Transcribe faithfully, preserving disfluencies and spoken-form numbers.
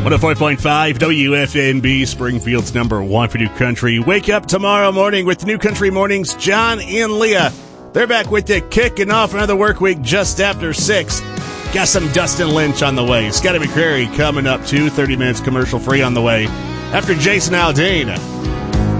one oh four point five W F N B, Springfield's number one for New Country. Wake up tomorrow morning with New Country Mornings, John and Leah. They're back with you, kicking off another work week just after six. Got some Dustin Lynch on the way. Scotty McCrary coming up too. thirty minutes commercial free on the way. After Jason Aldean.